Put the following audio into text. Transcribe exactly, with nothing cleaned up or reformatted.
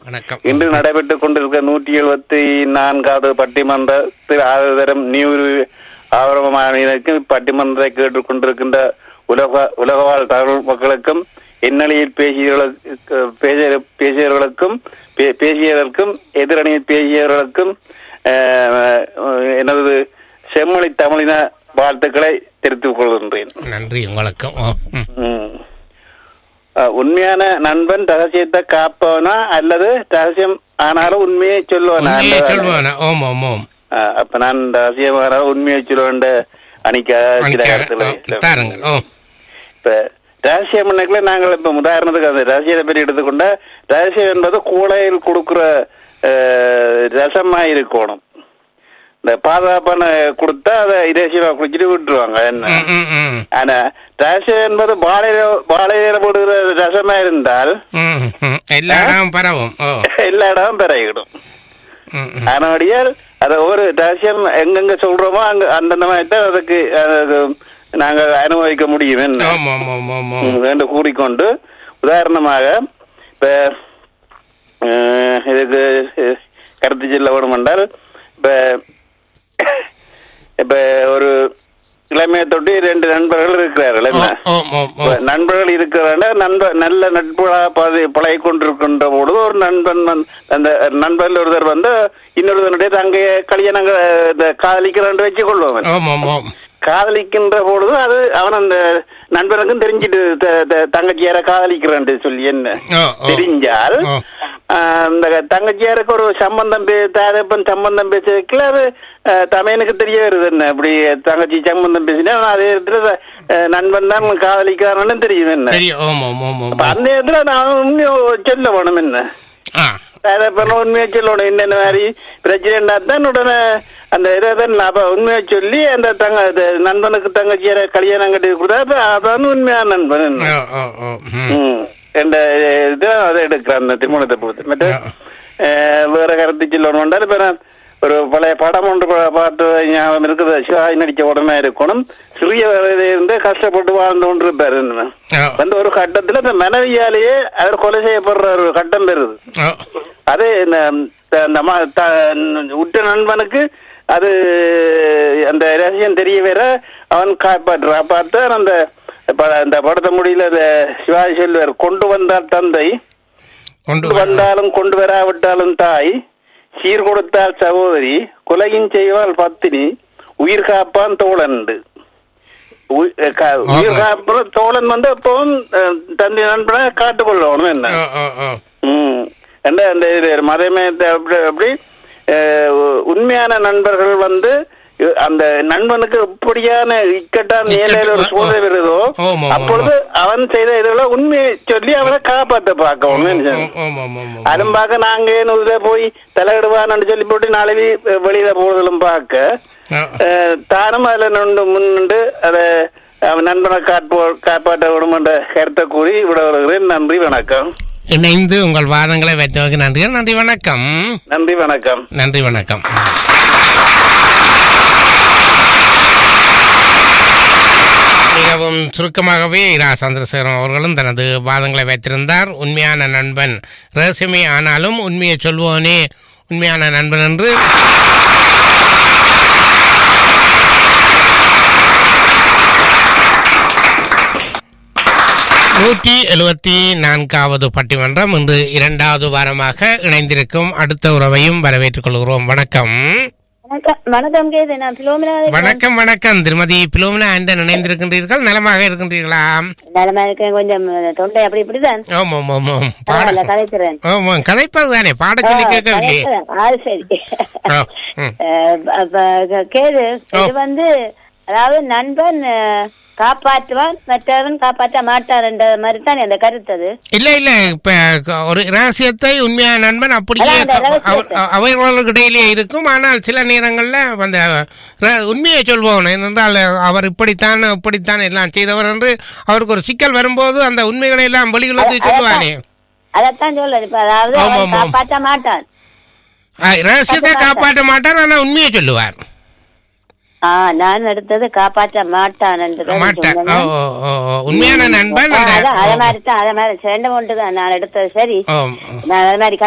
வணக்கம். இன்று நடைபெற்றுக் கொண்டிருக்க நூற்றி எழுபத்தி நான்காவது பட்டிமன்றத்தில் ஆதரம் நியூ ஆவரமானதற்கு பட்டிமன்றத்தை கேட்டுக் கொண்டிருக்கின்ற உலக உலகவாழ் தமிழ் மக்களுக்கும் எண்ணணியில் பேசியவர்களுக்கு பேசியவர்களுக்கும் பேசியவர்களுக்கும் எதிரணியில் பேசியவர்களுக்கும் எனது செம்மொழி தமிழின வாழ்த்துக்களை தெரிவித்துக் கொள்கின்றேன். நன்றி. வணக்கம். உண்மையான நண்பன் ரகசியத்தை காப்பவனா அல்லது ரகசியம் ஆனாலும் உண்மையை சொல்லுவானா? அப்ப நான் ரகசியமான உண்மையை சொல்லுவேன் அணிக்க. இப்ப ரகசியம் பண்ணக்குள்ள நாங்கள் இப்ப உதாரணத்துக்கு அந்த ரகசியத்தை பற்றி எடுத்துக்கொண்டா, ரகசியம் என்பது கூடையில் கொடுக்குற ரசமா இருக்கணும். இந்த பாதுகாப்பான கொடுத்தா அதை இரேசியமா குடிச்சிட்டு விட்டுருவாங்க என்ன. ஆனா ரகசியம் என்பது வாழையில வாழையில போடுகிற ரசமா இருந்தால் எல்லா இடமும் பரவும், எல்லா இடமும் பரவிடும். அதனாடியால் அதை ஒரு ரகசியம் எங்கெங்க சொல்றோமோ அங்க அந்தந்த மாதிரி தான் அதுக்கு நாங்கள் அனுபவிக்க முடியும் என்ன என்று கூறிக்கொண்டு, உதாரணமாக இப்ப இதுக்கு கருத்து சொல்ல வேணும் என்றால், இப்ப இப்ப ஒரு இளமையை தொட்டி ரெண்டு நண்பர்கள் இருக்கிறார்கள். என்ன நண்பர்கள் இருக்கிறாங்க, நண்பர் நல்ல நட்புகளா பழகி கொண்டிருக்கின்ற பொழுது ஒரு நண்பன் அந்த நண்பர்கள் ஒருத்தர் வந்து இன்னொருத்தனுடைய தங்கைய கல்யாணம் காதலிக்கிறான் வச்சுக் கொள்வாங்க. காதலிக்கின்ற பொழுது அது அவன் அந்த நண்பனுக்கும் தெரிஞ்சிட்டு தங்கச்சியார காதலிக்கிறான் சொல்லி என்ன தெரிஞ்சால் அந்த தங்கச்சியாருக்கு ஒரு சம்பந்தம் தாதப்பன் சம்பந்தம் பேச அது தமையனுக்கு தெரிய வருது என்ன அப்படி தங்கச்சி சம்பந்தம் பேசினா அதே இடத்துல நண்பன் தான் காதலிக்கிறான்னு தெரியுது என்ன. அந்த இடத்துல நான் உண்மையை சொல்ல வேணும் என்ன தாதப்பன் உண்மையை சொல்லணும். என்னென்ன மாதிரி பிரச்சனை தான் உடனே அந்த இதான் உண்மையை சொல்லி அந்த தங்க நண்பனுக்கு தங்கச்சியார கல்யாணம் கட்டி கொடுத்தா அதான் உண்மையான நண்பன் இதுதான் அதை எடுக்கிறேன் அந்த திருமணத்தை பொறுத்து. மற்ற வேற கருத்து சொல்லணும். இப்ப நான் ஒரு பழைய படம் ஒன்று பார்த்து ஞாபகம் இருக்குது. சிவாஜி நடிச்ச உடனே இருக்கணும். சிறிய இருந்து கஷ்டப்பட்டு வாழ்ந்து கொண்டு இருப்பாரு. வந்து ஒரு கட்டத்துல இந்த மனைவியாலேயே அவர் கொலை செய்யப்படுற ஒரு கட்டம் பெறுது. அது இந்த உற்ற நண்பனுக்கு அது அந்த ரகசியம் தெரிய வேற அவன் காப்பாற்ற பார்த்து அந்த இந்த படத்தை முடியல சிவாஜி செல்வர் கொண்டு வந்தால் தந்தை, கொண்டு வந்தாலும் கொண்டு வராவிட்டாலும் தாய், சீர் கொடுத்தால் சகோதரி, கொலையும் செய்வாள் பத்தினி, உயிர் காப்பான் தோழன். உயிர் காப்ப தோழன் வந்து எப்பவும் தந்தை நண்பனை காட்டுக்கொள்ளணும் என்ன. உம் அந்த மதமே அப்படி உண்மையான நண்பர்கள் வந்து அந்த நண்பனுக்கு எப்படியான இக்கட்டான நிலையில ஒரு சோதனை வருதோ அப்பொழுது அவன் செய்த இதுல உண்மையை சொல்லி அவனை காப்பாற்ற பார்க்கணும். அதுவும் பார்க்க நாங்க ஏன்னு போய் தலையிடுவான்னு சொல்லி போட்டு நாளைக்கு வெளியில போறதும் பார்க்க தானும் அதுல நொண்டு முன்னுண்டு அதை அவன் நண்பனை காப்போ காப்பாற்ற விடும் என்ற கருத்தை கூறி விட வருகிறேன். நன்றி, வணக்கம். இணைந்து உங்கள் வாதங்களை வைத்தவருக்கு நன்றி. நன்றி, வணக்கம். நன்றி, வணக்கம். நன்றி, வணக்கம். மிகவும் சுருக்கமாகவே இரா சந்திரசேகரன் அவர்களும் தனது வாதங்களை வைத்திருந்தார். உண்மையான நண்பன் ரகசியமே ஆனாலும் உண்மையை சொல்வோனே உண்மையான நண்பன் என்று. நூற்றி எழுபத்தி நான்காவது பட்டிமன்றம் இன்று இரண்டாவது வாரமாக இணைந்திருக்கும் அடுத்த உறவையும் வரவேற்றுக் கொள்கிறோம். வணக்கம். வணக்கம். வணக்கம் திருமதி பிலோமினா ஆண்டன் இணைந்திருக்கின்றீர்கள். நலமாக இருக்கின்றீர்களா? நலமா இருக்கேன். கொஞ்சம் தொண்டை அப்படி இப்படிதான். ஆமாம் ஆமாம் ஆமாம் கதைப்பது தானே, பாட சொல்லி கேட்கவில்லை. கேது இது வந்து அதாவது நண்பன் காப்பாற்றுவான் மற்றவன் காப்பாற்ற மாட்டார் என்ற மாதிரி தான் அந்த கருத்து. அது இல்ல இல்ல இப்ப ஒரு ரகசியத்தை உண்மையான நண்பன் அப்படியே அவர்களுக்கு இடையிலேயே இருக்கும். ஆனால் சில நேரங்கள்ல அந்த உண்மையை சொல்வோம் என்றால் அவர் இப்படித்தான் இப்படித்தான் எல்லாம் செய்தவர் என்று அவருக்கு ஒரு சிக்கல் வரும்போது அந்த உண்மைகளை எல்லாம் வெளியுள்ளது சொல்லுவானே, அதைத்தான் சொல்லுது. அதாவது காப்பாற்ற மாட்டான், ரகசியத்தை காப்பாற்ற மாட்டார், ஆனா உண்மையை சொல்லுவார். ஆஹ் நான் எடுத்தது காப்பாற்ற மாட்டான் உண்மையான நண்பன். அதே மாதிரி தான், அதே மாதிரி சேர்ந்த ஒன்று தான் நான் எடுத்தது. சரி, நான் அதே மாதிரி